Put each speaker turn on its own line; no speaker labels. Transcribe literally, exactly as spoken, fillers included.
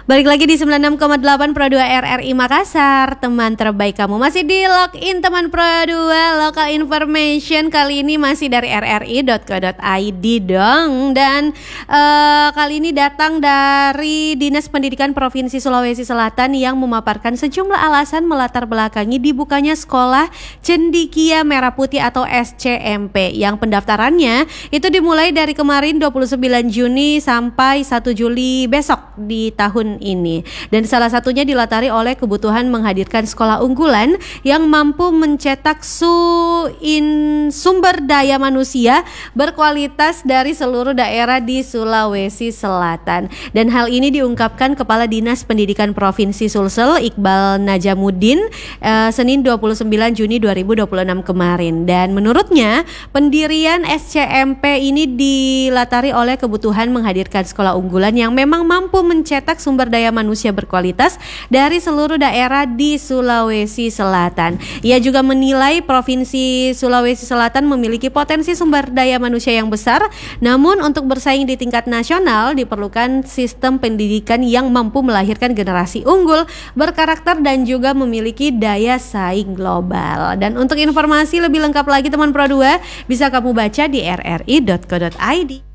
Balik lagi di sembilan puluh enam koma delapan Pro dua R R I Makassar. Teman terbaik kamu masih di login teman Pro dua. Local information kali ini masih dari r r i dot co dot i d dong. Dan uh, kali ini datang dari Dinas Pendidikan Provinsi Sulawesi Selatan yang memaparkan sejumlah alasan melatar belakangi dibukanya sekolah Cendikia Merah Putih atau S C M P yang pendaftarannya itu dimulai dari kemarin dua puluh sembilan Juni sampai satu Juli besok di tahun ini. Dan salah satunya dilatari oleh kebutuhan menghadirkan sekolah unggulan yang mampu mencetak su in sumber daya manusia berkualitas dari seluruh daerah di Sulawesi Selatan. Dan hal ini diungkapkan Kepala Dinas Pendidikan Provinsi Sulsel Iqbal Najamuddin eh, Senin dua puluh sembilan Juni dua ribu dua puluh enam kemarin. Dan menurutnya pendirian S C M P ini dilatari oleh kebutuhan menghadirkan sekolah unggulan yang memang mampu mencetak sumber daya manusia berkualitas dari seluruh daerah di Sulawesi Selatan. Ia juga menilai Provinsi Sulawesi Selatan memiliki potensi sumber daya manusia yang besar, namun untuk bersaing di tingkat nasional diperlukan sistem pendidikan yang mampu melahirkan generasi unggul, berkarakter dan juga memiliki daya saing global. Dan untuk informasi lebih lengkap lagi teman Pro dua bisa kamu baca di r r i dot co dot i d.